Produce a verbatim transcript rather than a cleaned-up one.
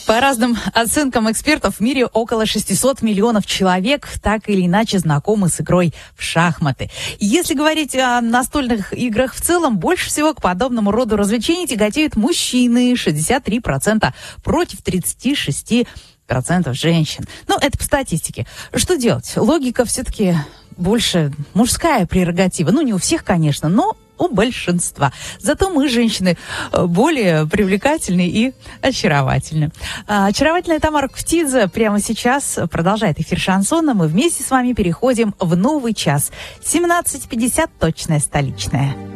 По разным оценкам экспертов, в мире около шестьсот миллионов человек так или иначе знакомы с игрой в шахматы. Если говорить о настольных играх в целом, больше всего к подобному роду развлечений тяготеют мужчины, шестьдесят три процента против тридцать шесть процентов женщин. Ну, это по статистике. Что делать? Логика все-таки больше мужская прерогатива. Ну, не у всех, конечно, но у большинства. Зато мы, женщины, более привлекательны и очаровательны. Очаровательная Тамара Куфтидзе прямо сейчас продолжает эфир шансона. Мы вместе с вами переходим в новый час. семнадцать пятьдесят, точная столичная.